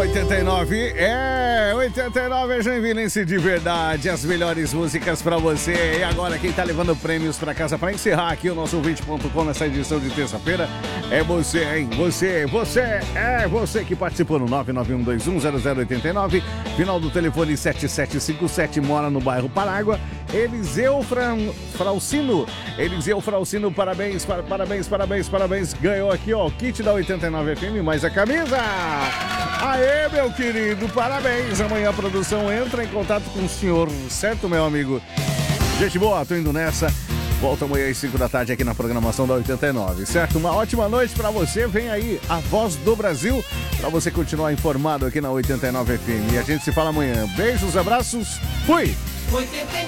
89 89 Joinvilense de verdade, as melhores músicas pra você. E agora quem tá levando prêmios pra casa pra encerrar aqui o nosso ouvinte.com nessa edição de terça-feira é você, hein? Você que participou no 991210089, final do telefone 7757, mora no bairro Parágua. Eliseu Fraucino, parabéns, ganhou aqui, ó, o kit da 89 FM, mais a camisa. Aê, meu querido, parabéns. Amanhã a produção entra em contato com o senhor, certo, meu amigo? Gente boa, tô indo nessa. Volto amanhã às 5 da tarde aqui na programação da 89, certo? Uma ótima noite pra você. Vem aí a Voz do Brasil pra você continuar informado aqui na 89 FM. E a gente se fala amanhã. Beijos, abraços, fui! 89.